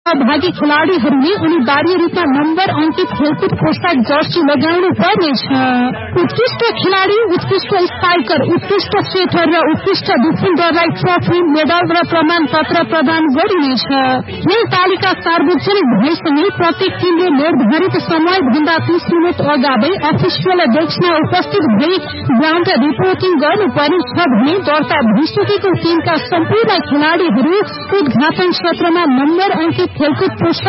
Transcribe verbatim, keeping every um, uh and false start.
सहभागी खेलाड़ीहरूले अनिवार्य रूपमा नम्बर अंकित खेलकुद पोशाक जर्सी लगाउनु पर्नेछ। उत्कृष्ट खेलाड़ी, उत्कृष्ट स्ट्राइकर, उत्कृष्ट सेटर र उत्कृष्ट डिफेन्डरलाई ट्रफी, मेडल र प्रमाण पत्र प्रदान गरिनेछ। खेल तालिका सार्वजनिक भएसँगै प्रत्येक टिमले निर्धारित समय भन्दा तीस मिनट अगावै अफिसियल डेस्कमा उपस्थित भई ग्राउन्ड रिपोर्टिङ गर्नुपर्नेछ भने दर्ता भइसकेको टिमका सम्पूर्ण खेलाड़ीहरू उद्घाटन सत्रमा नम्बर अंकित खेलकुद पोस्टर